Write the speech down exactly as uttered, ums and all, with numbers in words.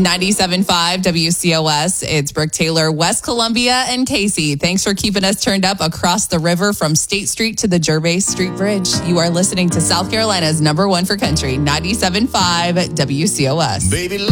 ninety-seven point five W C O S. It's Brooke Taylor, West Columbia, and Casey. Thanks for keeping us turned up across the river from State Street to the Gervais Street Bridge. You are listening to South Carolina's number one for country, ninety-seven point five W C O S. Baby.